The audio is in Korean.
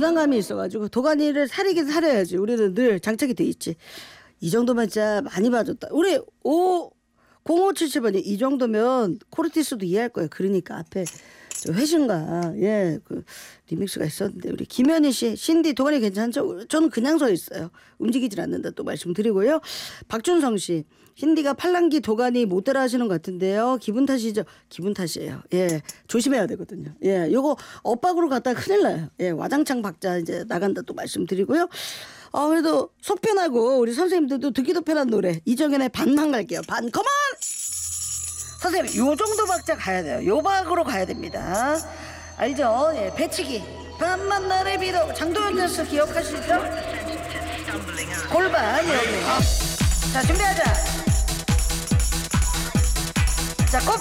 부담감이 있어가지고 도가니를 사리긴 사려야지. 우리는 늘 장착이 돼 있지. 이 정도면 진짜 많이 봐줬다. 우리 0577번이 이 정도면 코르티스도 이해할 거예요. 그러니까 앞에 저 회신가 그 리믹스가 있었는데 우리 김현희 씨 신디 도가니 괜찮죠? 저는 그냥 서 있어요. 움직이질 않는다 또 말씀드리고요. 박준성 씨 신디가 팔랑기 도가니 못 따라 하시는 것 같은데요. 기분 탓이죠? 기분 탓이에요. 조심해야 되거든요. 요거 엇박으로 갔다가 큰일 나요. 와장창 박자 이제 나간다 또 말씀드리고요. 그래도 속 편하고 우리 선생님들도 듣기도 편한 노래 이정현의 반만 갈게요. 반 컴온! 선생님 요 정도 박자 가야 돼요. 요 박으로 가야 됩니다. 알죠? 배치기 반만 나를 믿어 장도연 교수 기억하시죠? 골반 여기 자 준비하자. 자 꼽기